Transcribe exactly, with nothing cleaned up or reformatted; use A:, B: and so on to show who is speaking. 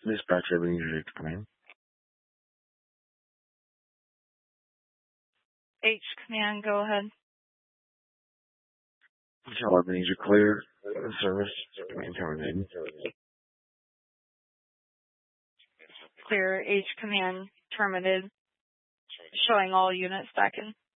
A: Dispatch Ebenezer H Command.
B: H Command, go ahead.
A: Tell Ebenezer clear. Service. Command terminated.
B: Clear. H Command terminated. Showing all units back in.